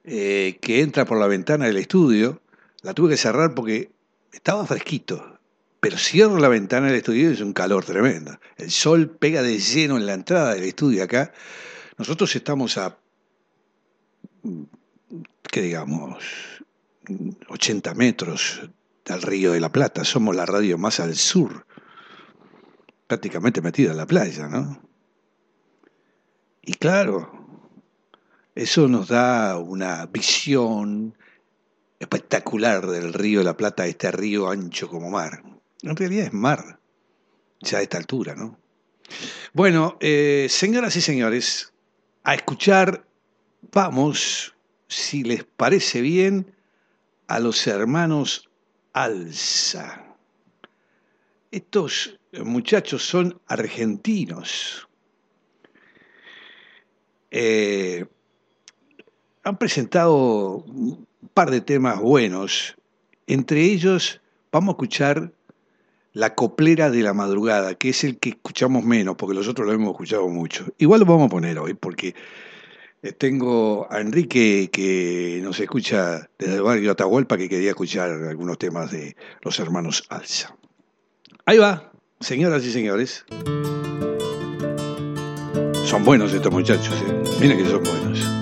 que entra por la ventana del estudio. La tuve que cerrar porque estaba fresquito, pero cierro la ventana del estudio y es un calor tremendo. El sol pega de lleno en la entrada del estudio acá. Nosotros estamos a, ¿qué digamos? 80 metros del Río de la Plata. Somos la radio más al sur, prácticamente metida en la playa, ¿no? Y claro, eso nos da una visión espectacular del Río de la Plata, este río ancho como mar. En realidad es mar, ya a esta altura, ¿no? Bueno, señoras y señores, a escuchar, vamos, si les parece bien, a los hermanos Alza. Estos muchachos son argentinos. Eh, Han presentado un par de temas buenos. Entre ellos, vamos a escuchar La Coplera de la Madrugada, que es el que escuchamos menos, porque los otros lo hemos escuchado mucho. Igual lo vamos a poner hoy, porque tengo a Enrique que nos escucha desde el barrio Atahualpa, que quería escuchar algunos temas de los hermanos Alza. Ahí va, señoras y señores. Son buenos estos muchachos, ¿eh? Miren que son buenos.